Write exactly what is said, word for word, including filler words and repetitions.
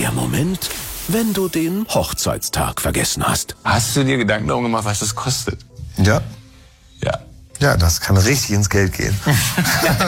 Der Moment, wenn du den Hochzeitstag vergessen hast. Hast du dir Gedanken darum gemacht, was das kostet? Ja. Ja. Ja, das kann richtig ins Geld gehen.